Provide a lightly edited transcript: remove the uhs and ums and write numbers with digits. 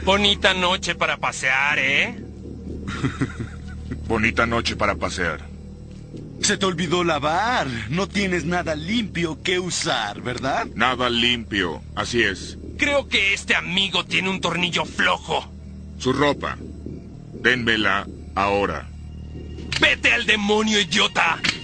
Bonita noche para pasear, ¿eh? Bonita noche para pasear. Se te olvidó lavar. No tienes nada limpio que usar, ¿verdad? Nada limpio, así es. Creo que este amigo tiene un tornillo flojo. Su ropa. Dénmela ahora. ¡Vete al demonio, idiota!